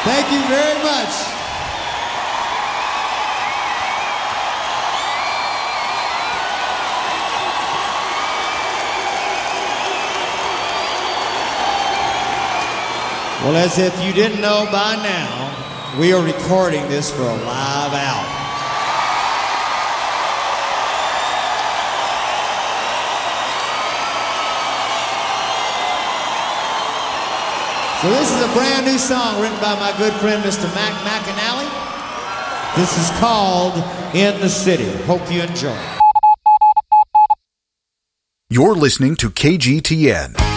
Thank you very much. Well, as if you didn't know by now, we are recording this for a live album. So this is a brand new song written by my good friend, Mr. Mac McAnally. This is called In the City. Hope you enjoy. You're listening to KGTN.